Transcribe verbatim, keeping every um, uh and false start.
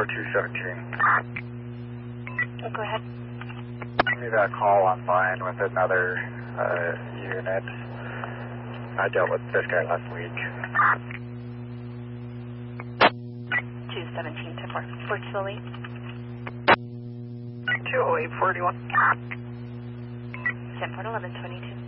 four two seventeen. Oh, go ahead. Give me that call on line with another uh, unit. I dealt with this guy last week. two seventeen, ten four. four slowly. two oh eight forty-one. ten four eleven twenty-two.